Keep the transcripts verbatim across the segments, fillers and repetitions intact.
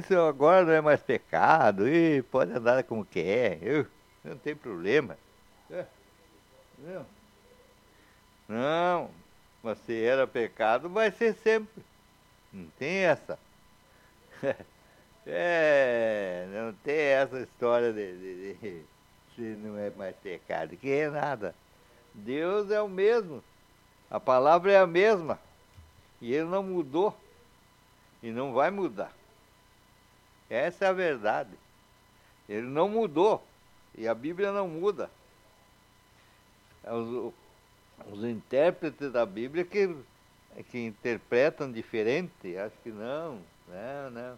Isso agora não é mais pecado, e pode andar como quer, eu, não tem problema. É, não, não, mas se era pecado, vai ser sempre. Não tem essa. É, não tem essa história de, de, de se não é mais pecado, que é nada. Deus é o mesmo, a palavra é a mesma, e ele não mudou, e não vai mudar. Essa é a verdade. Ele não mudou, e a Bíblia não muda. Os, os intérpretes da Bíblia que, que interpretam diferente, acho que não, não, não.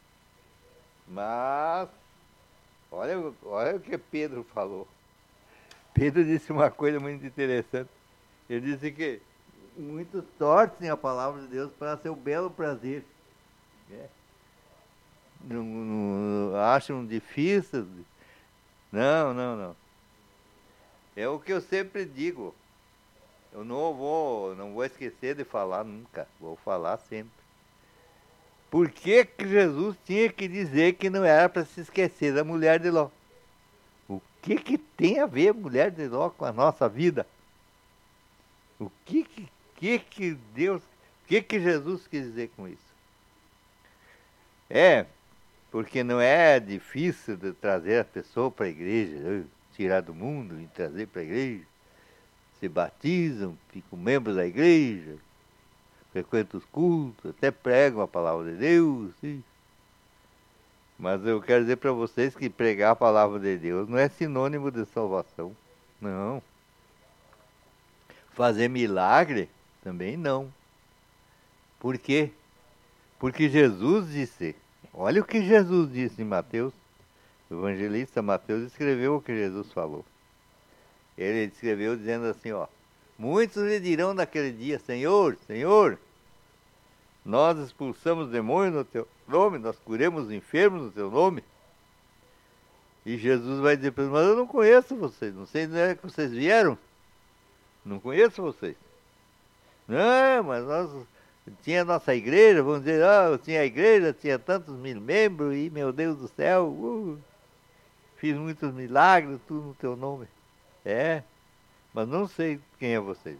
Mas, olha, olha o que Pedro falou. Pedro disse uma coisa muito interessante. Ele disse que muitos torcem a palavra de Deus para seu belo prazer. Né? Não, não, acham difícil. Não, não, não. É o que eu sempre digo. Eu não vou, não vou esquecer de falar nunca. Vou falar sempre. Por que que Jesus tinha que dizer que não era para se esquecer da mulher de Ló? O que que tem a ver a mulher de Ló com a nossa vida? O que que, que, que Deus, o que que Jesus quis dizer com isso? É, porque não é difícil de trazer a pessoa para a igreja, tirar do mundo e trazer para a igreja. Se batizam, ficam membros da igreja, frequentam os cultos, até pregam a palavra de Deus. Sim. Mas eu quero dizer para vocês que pregar a palavra de Deus não é sinônimo de salvação. Não. Fazer milagre também não. Por quê? Porque Jesus disse, olha o que Jesus disse em Mateus. O evangelista Mateus escreveu o que Jesus falou. Ele escreveu dizendo assim, ó. Muitos lhe dirão naquele dia, Senhor, Senhor, nós expulsamos demônios no teu nome, nós curamos os enfermos no teu nome. E Jesus vai dizer para eles, mas eu não conheço vocês, não sei de onde é que vocês vieram. Não conheço vocês. Não, mas nós tinha a nossa igreja, vamos dizer, ah, eu tinha a igreja, tinha tantos mil membros, e meu Deus do céu, uh, fiz muitos milagres, tudo no teu nome. É, mas não sei quem é você.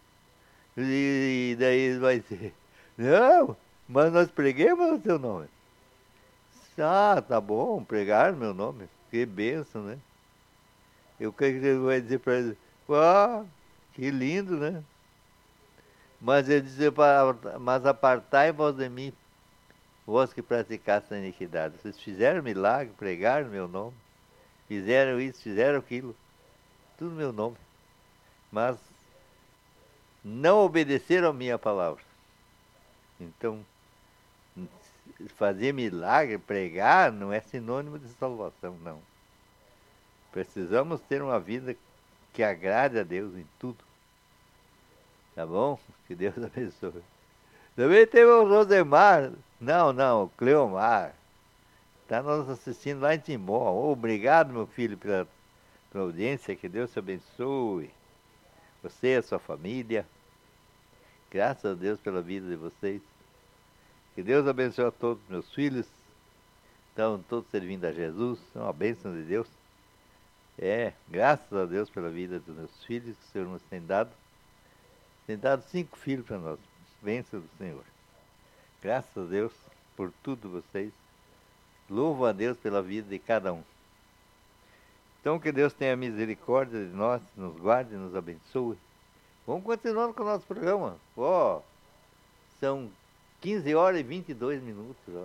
E daí ele vai dizer, não, mas nós pregamos o teu nome. Ah, tá bom, pregar meu nome. Que bênção, né? Eu creio que ele vai dizer para ele, ah, que lindo, né? Mas ele diz, mas apartai-vos de mim, vós que praticaste a iniquidade. Vocês fizeram milagre, pregaram meu nome, fizeram isso, fizeram aquilo, tudo meu nome. Mas não obedeceram a minha palavra. Então, fazer milagre, pregar, não é sinônimo de salvação, não. Precisamos ter uma vida que agrade a Deus em tudo. Tá bom? Que Deus abençoe. Também teve o Rosemar. Não, não, o Cleomar. Está nos assistindo lá em Timó. Oh, obrigado, meu filho, pela, pela audiência. Que Deus te abençoe. Você e a sua família. Graças a Deus pela vida de vocês. Que Deus abençoe a todos os meus filhos. Estão todos servindo a Jesus. São uma bênção de Deus. É, graças a Deus pela vida dos meus filhos que o Senhor nos tem dado. Tem dado cinco filhos para nós. Bênção do Senhor. Graças a Deus por tudo vocês. Louvo a Deus pela vida de cada um. Então que Deus tenha misericórdia de nós, nos guarde, nos abençoe. Vamos continuando com o nosso programa. Ó, oh, são quinze horas e vinte e dois minutos. Ó.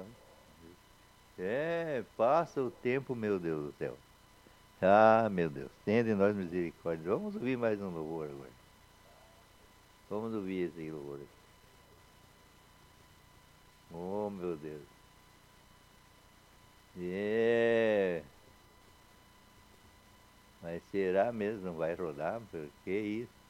É, passa o tempo, meu Deus do céu. Ah, meu Deus, tenha de nós misericórdia. Vamos ouvir mais um louvor agora. Vamos ouvir esse louvor aqui. Oh, meu Deus. É. Mas será mesmo? Não vai rodar? Por que isso?